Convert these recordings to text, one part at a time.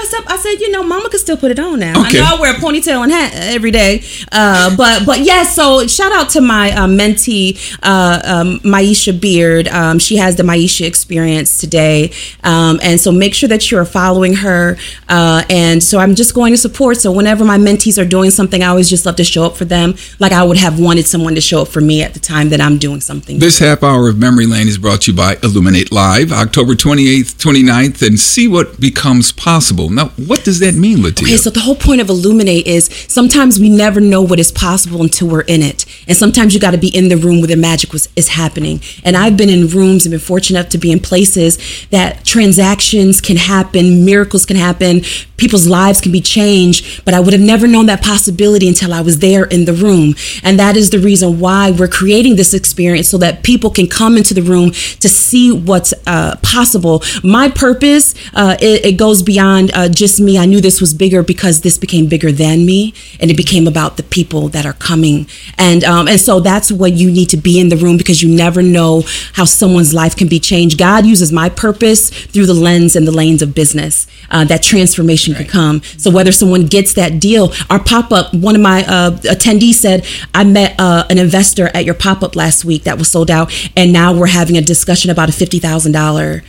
dressed up. I said, Mama could still put it on now. Okay. I know I wear a ponytail and hat every day. But yes, so shout out to my mentee, Maisha Beard. She has the Maisha Experience today. And so make sure that you're following her. And so I'm just going to support. So whenever my mentees are doing something, I always just love to show up for them. Like I would have wanted someone to show up for me at the time that I'm doing something. This half hour of Memory Lane is brought to you by Illuminate Live, October 28th, 29th, and see what becomes possible. Now, what does that mean, Latia? Okay, so the whole point of Illuminate is sometimes we never know what is possible until we're in it. And sometimes you got to be in the room where the magic is happening. And I've been in rooms and been fortunate enough to be in places that transactions can happen, miracles can happen, people's lives can be changed, but I would have never known that possibility until I was there in the room. And that is the reason why we're creating this experience, so that people can come into the room to see what's possible. My purpose, it goes beyond just me. I knew this was bigger because this became bigger than me, and it became about the people that are coming. And so that's what you need to be in the room, because you never know how someone's life can be changed. God uses my purpose through the lens and the lanes of business, that transformation could come. So whether someone gets that deal, our pop-up, one of my attendees said, I met an investor at your pop-up last week that was sold out, and now we're having a discussion about a $50,000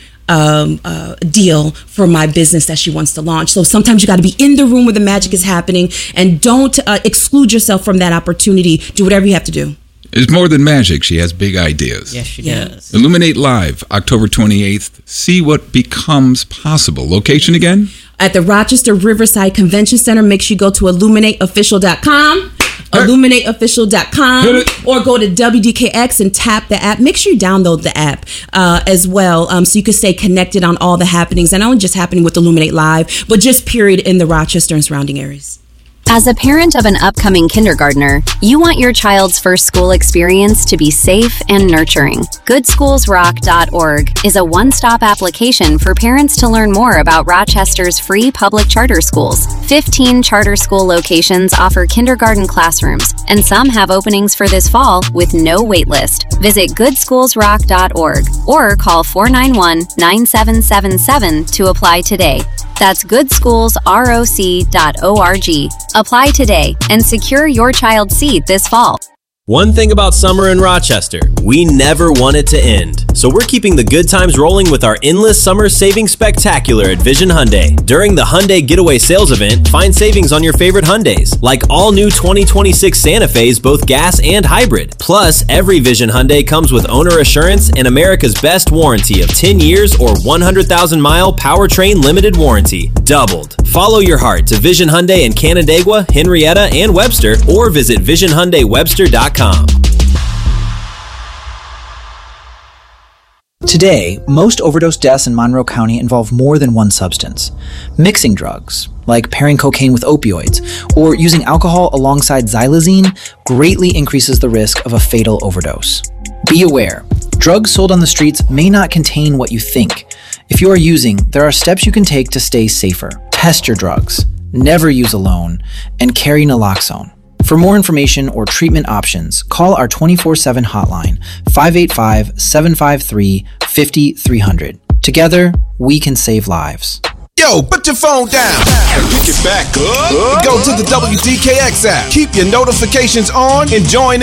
deal for my business that she wants to launch. So sometimes you got to be in the room where the magic is happening, and don't exclude yourself from that opportunity. Do whatever you have to do. It's more than magic. She has big ideas. Yes, she does. Illuminate Live, October 28th. See what becomes possible. Location again? At the Rochester Riverside Convention Center. Make sure you go to illuminateofficial.com. illuminateofficial.com, or go to WDKX and tap the app. Make sure you download the app as well, so you can stay connected on all the happenings, and not only just happening with Illuminate Live, but just period in the Rochester and surrounding areas. As a parent of an upcoming kindergartner, you want your child's first school experience to be safe and nurturing. GoodSchoolsRock.org is a one-stop application for parents to learn more about Rochester's free public charter schools. 15 charter school locations offer kindergarten classrooms, and some have openings for this fall with no wait list. Visit GoodSchoolsRock.org or call 491-9777 to apply today. That's GoodSchoolsRoc.org. Apply today and secure your child's seat this fall. One thing about summer in Rochester, we never want it to end. So we're keeping the good times rolling with our endless summer savings spectacular at Vision Hyundai. During the Hyundai Getaway Sales Event, find savings on your favorite Hyundais, like all new 2026 Santa Fe's, both gas and hybrid. Plus, every Vision Hyundai comes with owner assurance and America's best warranty of 10 years or 100,000-mile powertrain limited warranty. Doubled. Follow your heart to Vision Hyundai in Canandaigua, Henrietta, and Webster, or visit VisionHyundaiWebster.com. Today, most overdose deaths in Monroe County involve more than one substance. Mixing drugs, like pairing cocaine with opioids, or using alcohol alongside xylazine, greatly increases the risk of a fatal overdose. Be aware, drugs sold on the streets may not contain what you think. If you are using, there are steps you can take to stay safer. Test your drugs, never use alone, and carry naloxone. For more information or treatment options, call our 24/7 hotline, 585-753-5300. Together, we can save lives. Yo, put your phone down. Pick it back up. Go to the WDKX app. Keep your notifications on and join